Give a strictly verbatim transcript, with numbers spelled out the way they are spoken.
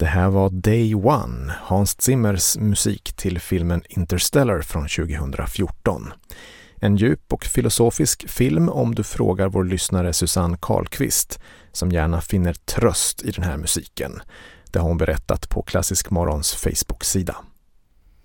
Det här var Day One, Hans Zimmers musik till filmen Interstellar från tjugohundrafjorton. En djup och filosofisk film om du frågar vår lyssnare Susanne Karlqvist, som gärna finner tröst i den här musiken. Det har hon berättat på Klassisk Morgons Facebook-sida.